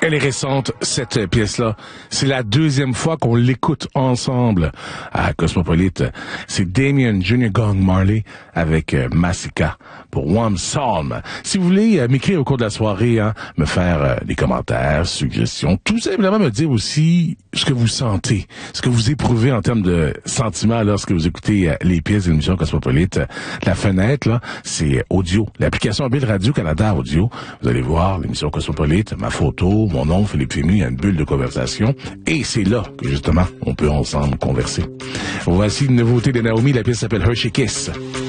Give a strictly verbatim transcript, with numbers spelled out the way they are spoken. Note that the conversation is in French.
Elle est récente, cette pièce-là. C'est la deuxième fois qu'on l'écoute ensemble à Cosmopolite. C'est Damien Junior Gong Marley avec euh, Massika pour One Psalm. Si vous voulez euh, m'écrire au cours de la soirée, hein, me faire euh, des commentaires, suggestions, tout simplement me dire aussi ce que vous sentez, ce que vous éprouvez en termes de sentiments lorsque vous écoutez euh, les pièces de l'émission Cosmopolite. La fenêtre, là, c'est audio. L'application mobile Radio-Canada Audio. Vous allez voir l'émission Cosmopolite, ma photo, mon nom, Philippe Fému, il y a une bulle de conversation. Et c'est là que, justement, on peut ensemble converser. Voici une nouveauté de Naomi. La pièce s'appelle Hershey Kiss.